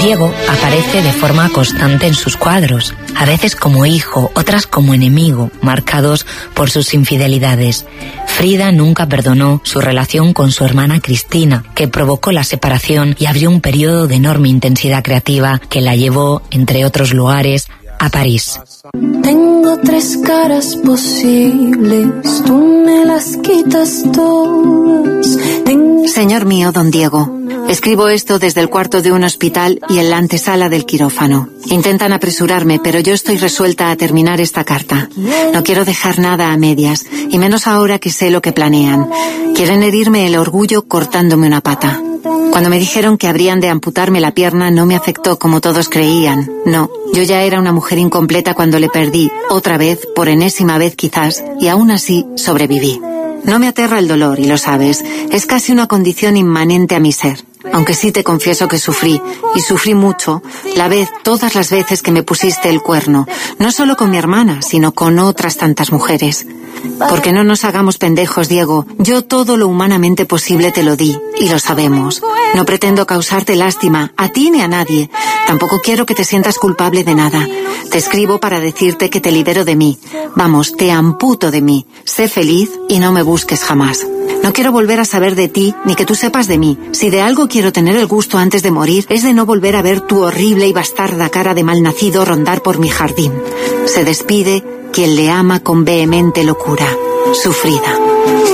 Diego aparece de forma constante en sus cuadros, a veces como hijo, otras como enemigo, marcados por sus infidelidades. Frida nunca perdonó su relación con su hermana Cristina, que provocó la separación y abrió un periodo de enorme intensidad creativa que la llevó, entre otros lugares, a París. Tengo 3 caras posibles, tú me las quitas todas. Señor mío, don Diego, escribo esto desde el cuarto de un hospital y en la antesala del quirófano. Intentan apresurarme, pero yo estoy resuelta a terminar esta carta. No quiero dejar nada a medias, y menos ahora que sé lo que planean. Quieren herirme el orgullo cortándome una pata. Cuando me dijeron que habrían de amputarme la pierna no me afectó como todos creían. No, yo ya era una mujer incompleta cuando le perdí, otra vez, por enésima vez quizás, y aún así sobreviví. No me aterra el dolor, y lo sabes, es casi una condición inmanente a mi ser. Aunque sí te confieso que sufrí, y sufrí mucho, todas las veces que me pusiste el cuerno, no solo con mi hermana, sino con otras tantas mujeres. Porque no nos hagamos pendejos, Diego, yo todo lo humanamente posible te lo di, y lo sabemos. No pretendo causarte lástima, a ti ni a nadie. Tampoco quiero que te sientas culpable de nada. Te escribo para decirte que te libero de mí. Vamos, te amputo de mí. Sé feliz y no me busques jamás. No quiero volver a saber de ti, ni que tú sepas de mí. Si de algo quiero tener el gusto antes de morir, es de no volver a ver tu horrible y bastarda cara de malnacido rondar por mi jardín. Se despide quien le ama con vehemente locura. Su Frida.